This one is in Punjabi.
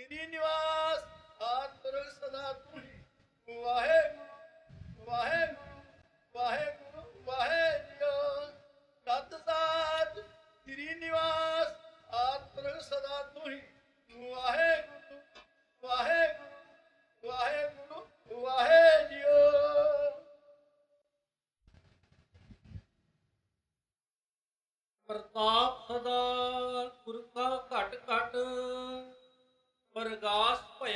ਤੇਰੀ ਨਿਵਾਸ ਆਤਰ ਸਦਾ ਤੂੰ ਹੀ। ਵਾਹਿਗੁਰੂ ਵਾਹਿਗੁਰੂ ਵਾਹਿਗੁਰੂ ਵਾਹਿਗੁਰੂ ਸਤ ਸਾਚ ਤੇਰੀ ਨਿਵਾਸ ਆਤਰ ਸਦਾ ਤੂੰ ਹੀ। ਵਾਹਿਗੁਰੂ ਵਾਹਿਗੁਰੂ ਵਾਹਿਗੁਰੂ ਵਾਹਿਗੁਰੂ। ਪ੍ਰਤਾਪ ਸਦਾ ਪੁਰਖਾ ਘਟ ਘਟ, ਪ੍ਰਗਾਸ ਭਇਆ